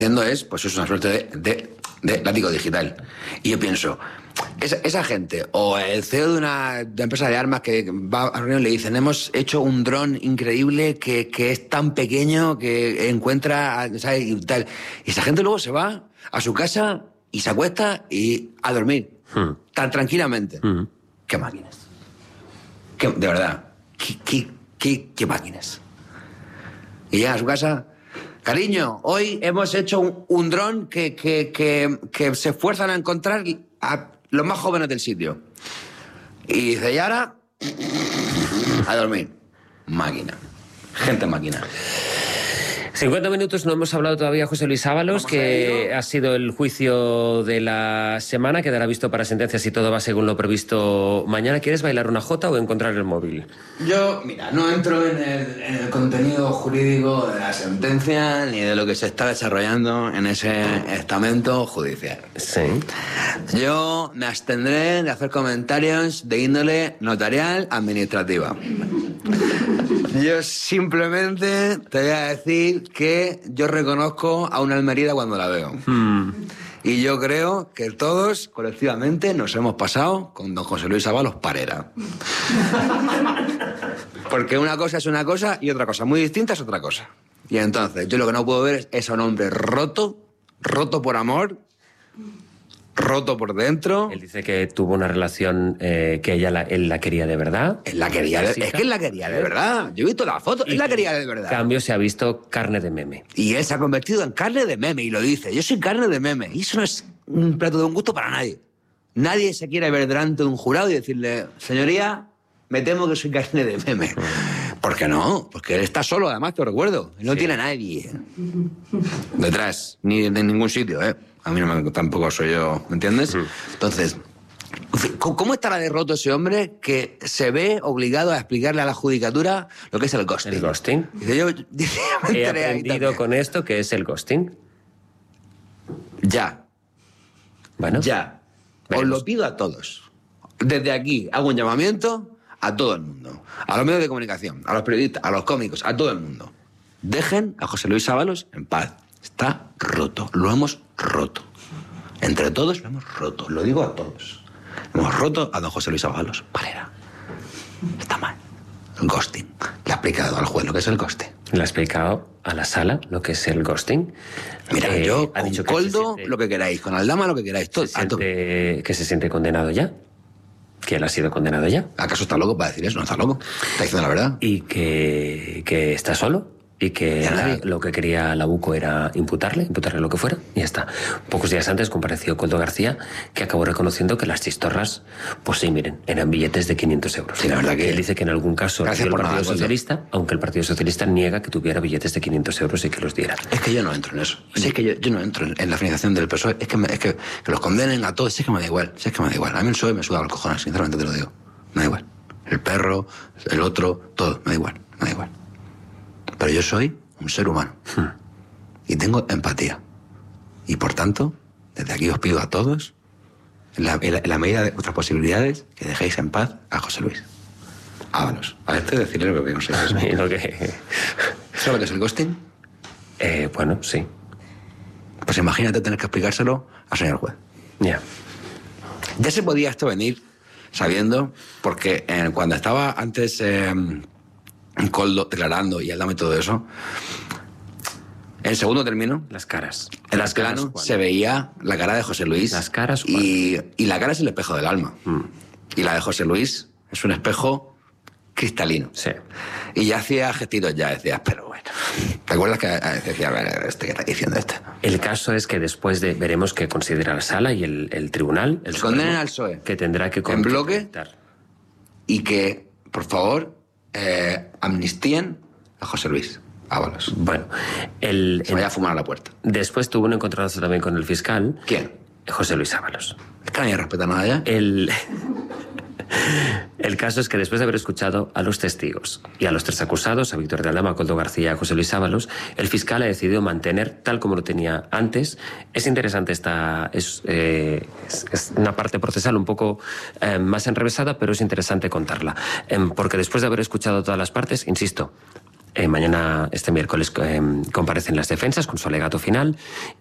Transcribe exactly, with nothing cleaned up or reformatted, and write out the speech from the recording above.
haciendo es, pues es una suerte de, de, de látigo digital. Y yo pienso, esa, esa gente, o el C E O de una de empresa de armas que va a reunión y le dicen, hemos hecho un dron increíble que, que es tan pequeño que encuentra, ¿sabes? Y tal. Y esa gente luego se va a su casa y se acuesta y a dormir, hmm. tan tranquilamente. Hmm. ¿Qué máquinas? ¿Qué, de verdad, ¿qué, qué, qué, qué máquinas? Y llega a su casa... Cariño, hoy hemos hecho un, un dron que, que, que, que se esfuerzan a encontrar a los más jóvenes del sitio. Y dice, y ahora, a dormir. Máquina. Gente máquina. cincuenta minutos, no hemos hablado todavía, José Luis Ábalos, que ha sido el juicio de la semana, quedará visto para sentencias y todo va según lo previsto mañana. ¿Quieres bailar una jota o encontrar el móvil? Yo, mira, no entro en el, en el contenido jurídico de la sentencia ni de lo que se está desarrollando en ese estamento judicial. Sí. Yo me abstendré de hacer comentarios de índole notarial administrativa. Yo simplemente te voy a decir que yo reconozco a una Almerida cuando la veo. Mm. Y yo creo que todos, colectivamente, nos hemos pasado con don José Luis Ábalos Parera. Porque una cosa es una cosa y otra cosa muy distinta es otra cosa. Y entonces, yo lo que no puedo ver es a un hombre roto, roto por amor, roto por dentro. Él dice que tuvo una relación eh, que ella la, él la quería de verdad. Él la quería de, es que él la quería de verdad. Yo he visto la foto, él la quería de verdad. En cambio se ha visto carne de meme. Y él se ha convertido en carne de meme y lo dice. Yo soy carne de meme. Y eso no es un plato de un gusto para nadie. Nadie se quiere ver delante de un jurado y decirle, señoría, me temo que soy carne de meme. ¿Por qué no? Porque él está solo, además, te recuerdo. Él no sí. tiene a nadie detrás, ni de ningún sitio, ¿eh? A mí no me, tampoco soy yo, ¿me entiendes? Uh-huh. Entonces, ¿cómo estará de roto ese hombre que se ve obligado a explicarle a la judicatura lo que es el ghosting? ¿El ghosting? Dice, yo, dice, yo He aprendido con esto que es el ghosting. Ya. Bueno. Ya. Veremos. Os lo pido a todos. Desde aquí hago un llamamiento a todo el mundo. A los medios de comunicación, a los periodistas, a los cómicos, a todo el mundo. Dejen a José Luis Ábalos en paz. Está roto, lo hemos roto. Entre todos lo hemos roto, lo digo a todos. Hemos roto a don José Luis Ábalos Parera. Está mal. El ghosting. Le ha explicado al juez lo que es el ghosting. Le ha explicado a la sala lo que es el ghosting. Mira, eh, yo ha con dicho Coldo siente, lo que queráis, con Aldama lo que queráis. Todo, se siente, que se siente condenado ya. Que él ha sido condenado ya. ¿Acaso está loco para decir eso? No está loco. Está diciendo la verdad. Y que, que está solo. Y que la, lo que quería la UCO era imputarle, imputarle lo que fuera, y ya está. Pocos días antes compareció Coldo García, que acabó reconociendo que las chistorras, pues sí, miren, eran billetes de quinientos euros. Sí, la verdad que... Él dice que en algún caso el Partido nada, Socialista, Coldo. Aunque el Partido Socialista niega que tuviera billetes de quinientos euros y que los diera. Es que yo no entro en eso. Sí, es que yo, yo no entro en, en la financiación del P S O E. Es que, me, es que, que los condenen a todos, sí es que me da igual. Sí es que me da igual. A mí el P S O E me suda los cojones, sinceramente te lo digo. Me da igual. El perro, el otro, todo, me da igual, me da igual. Pero yo soy un ser humano. Hmm. Y tengo empatía. Y por tanto, desde aquí os pido a todos, en la, en la, en la medida de vuestras posibilidades, que dejéis en paz a José Luis Ábalos. A este decirle lo que no sé. Es lo que... ¿Sabes lo que es el ghosting? Eh, bueno, sí. Pues imagínate tener que explicárselo al señor juez. Ya. Yeah. Ya se podía esto venir sabiendo, porque eh, cuando estaba antes... Eh, Coldo declarando y Aldama y todo eso, en segundo término, las caras. En las caras se veía la cara de José Luis. Las caras. Y, y la cara es el espejo del alma. Mm. Y la de José Luis es un espejo cristalino. Sí. Y ya hacía gestitos, ya decías, pero bueno. ¿Te acuerdas que decía, a ver, este que está diciendo este? El caso es que después de veremos qué considera la sala y el, el tribunal. El condenen al P S O E. Que tendrá que en bloque. Y que, por favor. Eh, amnistíen a José Luis Ábalos. Bueno, el, se vaya a fumar a la puerta. Después tuvo un encontronazo también con el fiscal. ¿Quién? José Luis Ábalos. Es que nadie respeta nada ya. El, el caso es que después de haber escuchado a los testigos y a los tres acusados, a Víctor de Aldama, a Coldo García y a José Luis Ábalos, el fiscal ha decidido mantener tal como lo tenía antes. Es interesante esta... Es, eh, es, es una parte procesal un poco eh, más enrevesada, pero es interesante contarla. Eh, porque después de haber escuchado todas las partes, insisto, Eh, mañana, este miércoles, eh, comparecen las defensas con su alegato final